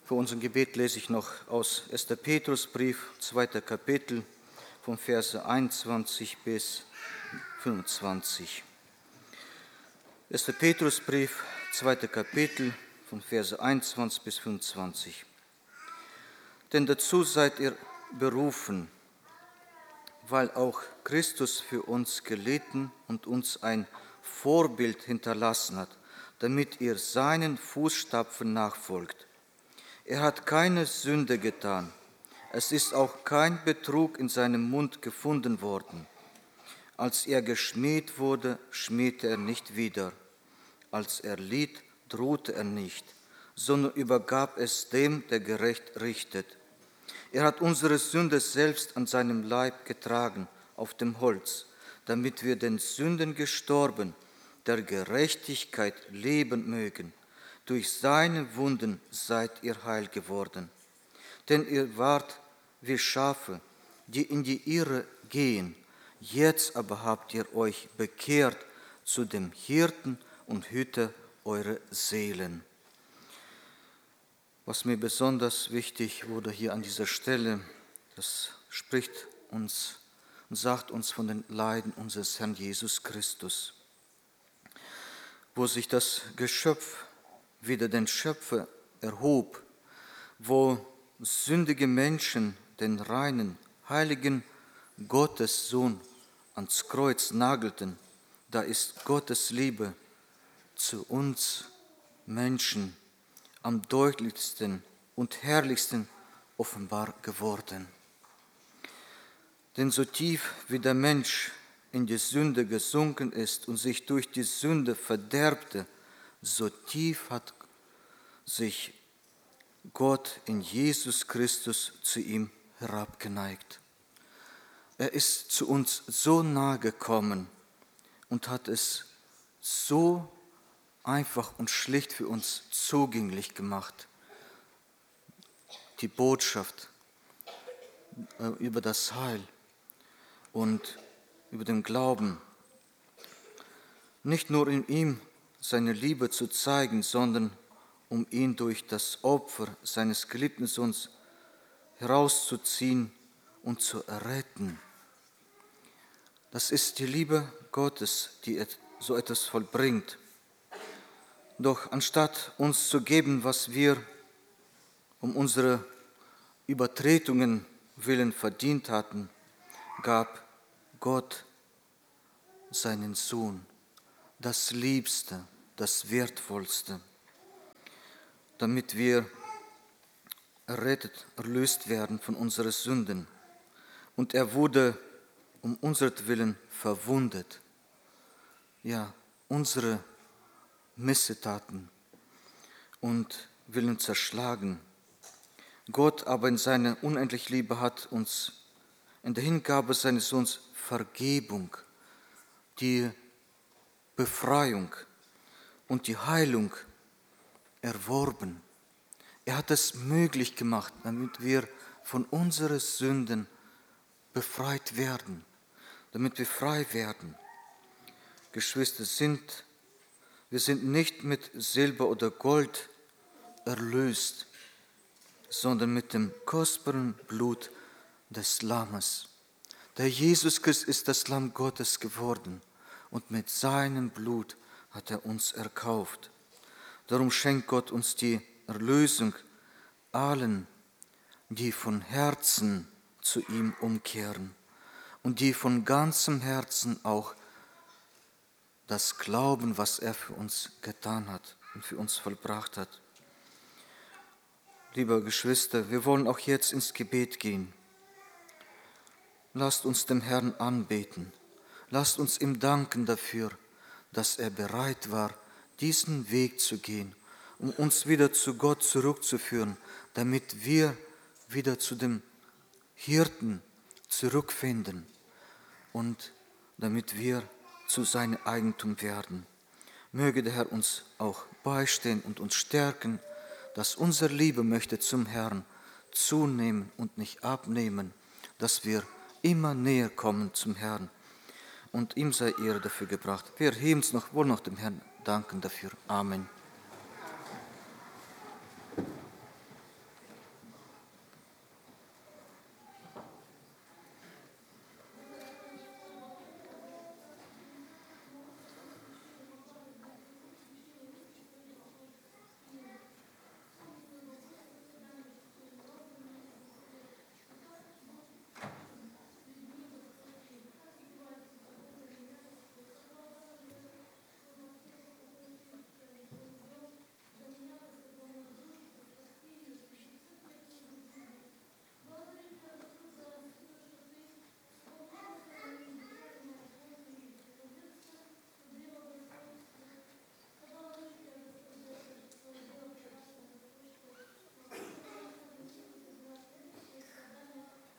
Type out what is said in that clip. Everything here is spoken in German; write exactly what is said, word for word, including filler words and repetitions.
Für unser Gebet lese ich noch aus erster Petrusbrief, zweiter Kapitel, von Verse einundzwanzig bis fünfundzwanzig. erster Petrusbrief, zweiter Kapitel, von Verse einundzwanzig bis fünfundzwanzig. Denn dazu seid ihr berufen, weil auch Christus für uns gelitten und uns ein Vorbild hinterlassen hat, damit ihr seinen Fußstapfen nachfolgt. Er hat keine Sünde getan. Es ist auch kein Betrug in seinem Mund gefunden worden. Als er geschmäht wurde, schmähte er nicht wieder. Als er litt, drohte er nicht, sondern übergab es dem, der gerecht richtet. Er hat unsere Sünde selbst an seinem Leib getragen, auf dem Holz, damit wir den Sünden gestorben, der Gerechtigkeit leben mögen. Durch seine Wunden seid ihr heil geworden. Denn ihr wart wie Schafe, die in die Irre gehen. Jetzt aber habt ihr euch bekehrt zu dem Hirten und Hüter eurer Seelen. Was mir besonders wichtig wurde hier an dieser Stelle, das spricht uns und sagt uns von den Leiden unseres Herrn Jesus Christus, wo sich das Geschöpf wider den Schöpfer erhob, wo sündige Menschen den reinen, heiligen Gottessohn ans Kreuz nagelten. Da ist Gottes Liebe zu uns Menschen am deutlichsten und herrlichsten offenbar geworden. Denn so tief wie der Mensch in die Sünde gesunken ist und sich durch die Sünde verderbte, so tief hat sich Gott in Jesus Christus zu ihm herabgeneigt. Er ist zu uns so nahe gekommen und hat es so einfach und schlicht für uns zugänglich gemacht. Die Botschaft äh, über das Heil und über den Glauben, nicht nur in ihm seine Liebe zu zeigen, sondern um ihn durch das Opfer seines geliebten Sohnes herauszuziehen und zu erretten. Das ist die Liebe Gottes, die so etwas vollbringt. Doch anstatt uns zu geben, was wir um unsere Übertretungen willen verdient hatten, gab Gott seinen Sohn, das Liebste, das Wertvollste, damit wir errettet, erlöst werden von unseren Sünden. Und er wurde um unsertwillen verwundet. Ja, unsere Missetaten und willen zerschlagen. Gott aber in seiner unendlichen Liebe hat uns in der Hingabe seines Sohnes Vergebung, die Befreiung und die Heilung erworben. Er hat es möglich gemacht, damit wir von unseren Sünden befreit werden, damit wir frei werden. Geschwister, sind, wir sind nicht mit Silber oder Gold erlöst, sondern mit dem kostbaren Blut des Lammes. Der Jesus Christus ist das Lamm Gottes geworden und mit seinem Blut hat er uns erkauft. Darum schenkt Gott uns die Erlösung allen, die von Herzen zu ihm umkehren und die von ganzem Herzen auch das glauben, was er für uns getan hat und für uns vollbracht hat. Liebe Geschwister, wir wollen auch jetzt ins Gebet gehen. Lasst uns dem Herrn anbeten. Lasst uns ihm danken dafür, dass er bereit war, diesen Weg zu gehen, um uns wieder zu Gott zurückzuführen, damit wir wieder zu dem Hirten zurückfinden und damit wir zu seinem Eigentum werden. Möge der Herr uns auch beistehen und uns stärken, dass unsere Liebe möchte zum Herrn zunehmen und nicht abnehmen, dass wir immer näher kommen zum Herrn. Und ihm sei Ehre dafür gebracht. Wir heben es noch wohl noch dem Herrn danken dafür. Amen.